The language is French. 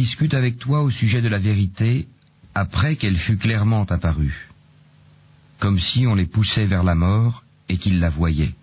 discutent avec toi au sujet de la vérité après qu'elle fut clairement apparue, comme si on les poussait vers la mort et qu'ils la voyaient.